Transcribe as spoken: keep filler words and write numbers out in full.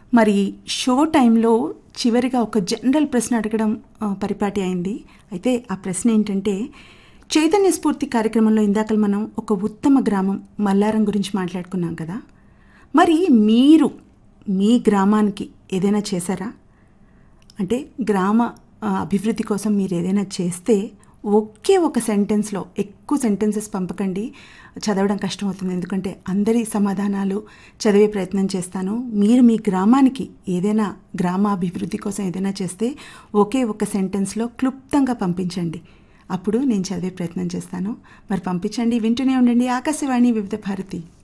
మరి షో టైంలో చివరిగా ఒక జనరల్ ప్రశ్న అడగడం ఆ, పరిపాటి అయింది. అయితే ఆ ప్రశ్న ఏంటంటే, చైతన్య స్ఫూర్తి కార్యక్రమంలో ఇందాక మనం ఒక ఉత్తమ గ్రామం మల్లారం గురించి మాట్లాడుకున్నాం కదా. మరి మీరు మీ గ్రామానికి ఏదైనా చేశారా? అంటే గ్రామ ఆ, అభివృద్ధి కోసం మీరు ఏదైనా చేస్తే ఒకే ఒక సెంటెన్స్లో, ఎక్కువ సెంటెన్సెస్ పంపకండి, చదవడం కష్టమవుతుంది. ఎందుకంటే అందరి సమాధానాలు చదివే ప్రయత్నం చేస్తాను. మీరు మీ గ్రామానికి ఏదైనా గ్రామాభివృద్ధి కోసం ఏదైనా చేస్తే ఒకే ఒక సెంటెన్స్లో క్లుప్తంగా పంపించండి. అప్పుడు నేను చదివే ప్రయత్నం చేస్తాను. మరి పంపించండి, వింటూనే ఉండండి ఆకాశవాణి వివిధ భారతి.